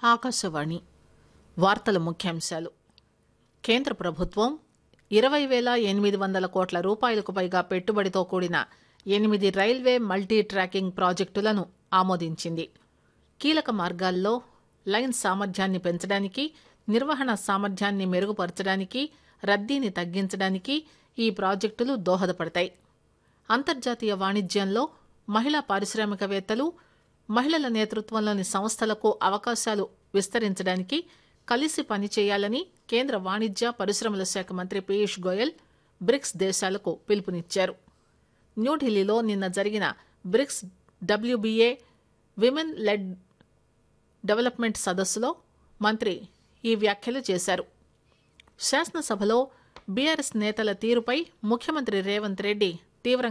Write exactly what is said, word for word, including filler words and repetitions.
ఆకాశవాణి వార్తల ముఖ్యాంశాలు. కేంద్ర ప్రభుత్వం ఇరవై వేల ఎనిమిది వందల కోట్ల రూపాయలకు పైగా పెట్టుబడితో కూడిన ఎనిమిది రైల్వే మల్టీ ట్రాకింగ్ ప్రాజెక్టులను ఆమోదించింది. కీలక మార్గాల్లో లైన్ సామర్థ్యాన్ని పెంచడానికి, నిర్వహణ సామర్థ్యాన్ని మెరుగుపరచడానికి, రద్దీని తగ్గించడానికి ఈ ప్రాజెక్టులు దోహదపడతాయి. అంతర్జాతీయ వాణిజ్యంలో మహిళా పారిశ్రామికవేత్తలు, మహిళల నేతృత్వంలోని సంస్థలకు అవకాశాలు విస్తరించడానికి కలిసి పనిచేయాలని కేంద్ర వాణిజ్య పరిశ్రమల శాఖ మంత్రి పీయూష్ గోయల్ బ్రిక్స్ దేశాలకు పిలుపునిచ్చారు. న్యూఢిల్లీలో నిన్న జరిగిన bricks WBA women led development సదస్సులో మంత్రి ఈ వ్యాఖ్యలు చేశారు. శాసనసభలో బీఆర్ఎస్ నేతల తీరుపై ముఖ్యమంత్రి రేవంత్ రెడ్డి తీవ్రంగా